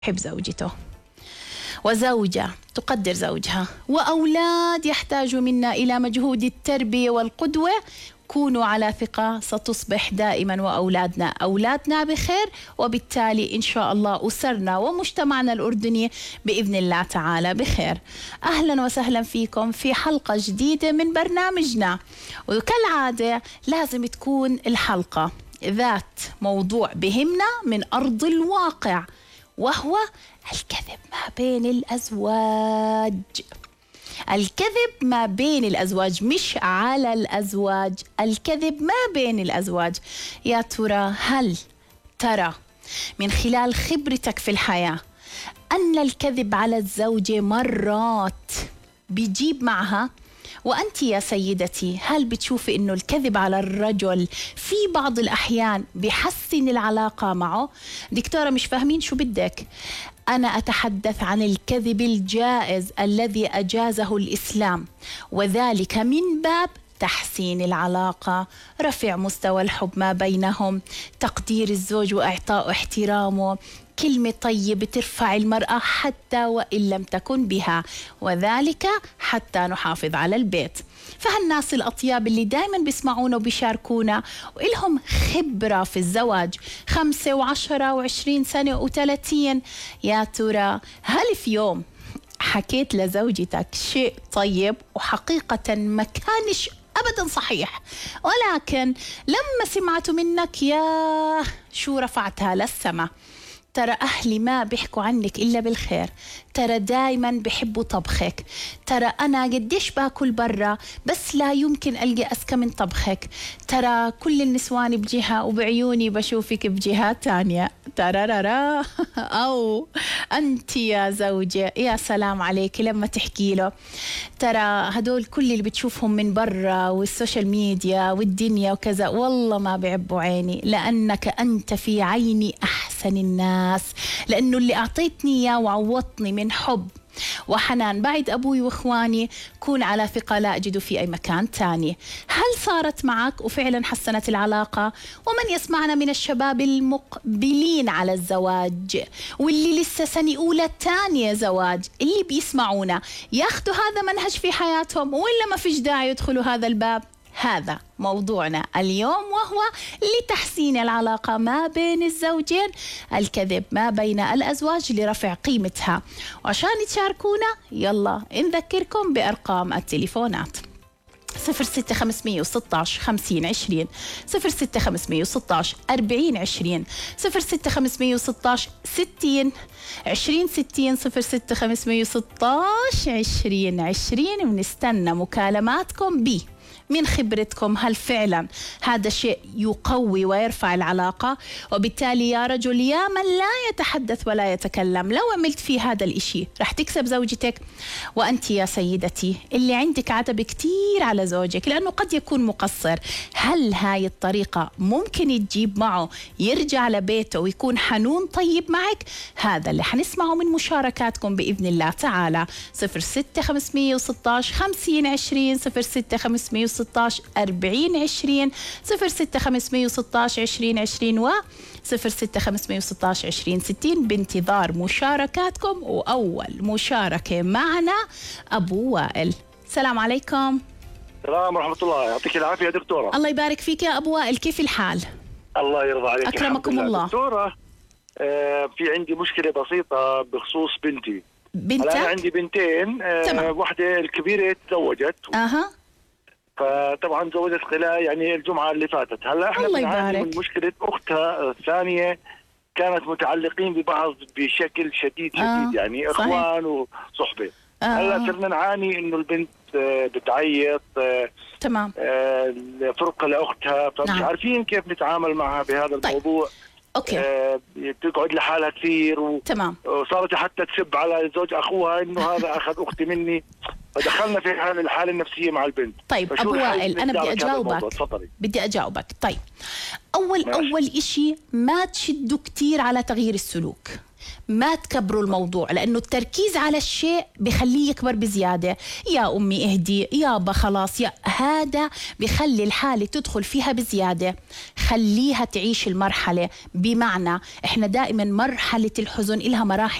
يحب زوجته، وزوجة تقدر زوجها، وأولاد يحتاجوا منا إلى مجهود التربية والقدوة. كونوا على ثقة، ستصبح دائما وأولادنا أولادنا بخير، وبالتالي إن شاء الله أسرنا ومجتمعنا الأردني بإذن الله تعالى بخير. أهلا وسهلا فيكم في حلقة جديدة من برنامجنا، وكالعادة لازم تكون الحلقة ذات موضوع بهمنا من أرض الواقع، وهو الكذب ما بين الأزواج. الكذب ما بين الأزواج، مش على الأزواج، الكذب ما بين الأزواج. يا ترى هل ترى من خلال خبرتك في الحياة أن الكذب على الزوجة مرات بيجيب معها؟ وأنت يا سيدتي هل بتشوفي إنه الكذب على الرجل في بعض الأحيان بيحسن العلاقة معه؟ دكتورة مش فاهمين شو بدك؟ أنا أتحدث عن الكذب الجائز الذي أجازه الإسلام، وذلك من باب تحسين العلاقة، رفع مستوى الحب ما بينهم، تقدير الزوج وإعطاء احترامه، كلمة طيبة ترفع المرأة حتى وإن لم تكن بها، وذلك حتى نحافظ على البيت. فهالناس الأطياب اللي دايما بيسمعونا وبيشاركونا وإلهم خبرة في الزواج 5 و10 و20 سنة و30، يا ترى هل في يوم حكيت لزوجتك شيء طيب وحقيقة ما كانش أبدا صحيح، ولكن لما سمعته منك يا شو رفعتها للسما؟ ترى أهلي ما بيحكوا عنك إلا بالخير، ترى دايما بحبوا طبخك، ترى أنا قديش باكل برا بس لا يمكن ألقى أذكى من طبخك، ترى كل النسوان بجهة وبعيوني بشوفك بجهة تانية، ترى أو أنت يا زوجة يا سلام عليك لما تحكي له ترى هدول كل اللي بتشوفهم من برا والسوشيال ميديا والدنيا وكذا والله ما بيعبوا عيني، لأنك أنت في عيني أحسن الناس، لأنه اللي أعطيتني إياه وعوضتني من حب وحنان بعد أبوي وإخواني كون على ثقة لا أجد في أي مكان تاني. هل صارت معك وفعلا حسنت العلاقة؟ ومن يسمعنا من الشباب المقبلين على الزواج واللي لسه سنة أولى تانية زواج، اللي بيسمعونا ياخدوا هذا منهج في حياتهم ولا ما فيش داعي يدخلوا هذا الباب؟ هذا موضوعنا اليوم، وهو لتحسين العلاقة ما بين الزوجين، الكذب ما بين الأزواج لرفع قيمتها. وعشان تشاركونا يلا نذكركم بأرقام التليفونات 06516 5020 06516 4020 06516 60 2060 06516 2020. بنستنى مكالماتكم من خبرتكم، هل فعلا هذا شيء يقوي ويرفع العلاقة؟ وبالتالي يا رجل يا من لا يتحدث ولا يتكلم، لو عملت فيه هذا الاشي رح تكسب زوجتك. وأنت يا سيدتي اللي عندك عتب كتير على زوجك لأنه قد يكون مقصر، هل هاي الطريقة ممكن تجيب معه يرجع لبيته ويكون حنون طيب معك؟ هذا اللي حنسمعه من مشاركاتكم بإذن الله تعالى. 06516 5020 06516 4020 06516 2020 و 06516 2060 بانتظار مشاركاتكم. وأول مشاركة معنا أبو وائل. السلام عليكم. السلام ورحمة الله، يعطيك العافية يا دكتورة. الله يبارك فيك يا أبو وائل، كيف الحال؟ الله يرضى عليك. أكرمكم الله. دكتورة في عندي مشكلة بسيطة بخصوص بنتي. بنتك؟ أنا عندي بنتين، واحدة الكبيرة تزوجت فطبعا تزوجت خلال يعني الجمعة اللي فاتت. هلا احنا بنعاني من مشكلة أختها الثانية، كانت متعلقين ببعض بشكل شديد يعني إخوان وصحبة. هلا صرنا نعاني إنه البنت بتعيط تمام فرقة لأختها، فمش عارفين كيف نتعامل معها بهذا الموضوع. اوكي بتقعد لحالها كثير تمام، وصارت حتى تسب على زوج اخوها انه هذا اخذ اختي مني، فدخلنا في الحاله النفسيه مع البنت. طيب ابو وائل انا بدي اجاوبك. طيب اول اشي ما تشدوا كثير على تغيير السلوك، ما تكبروا الموضوع، لأنه التركيز على الشيء بخليه يكبر بزيادة. يا أمي اهدي، يابا خلاص، هذا بخلي الحالة تدخل فيها بزيادة. خليها تعيش المرحلة، بمعنى إحنا دائما مرحلة الحزن إلها مراحل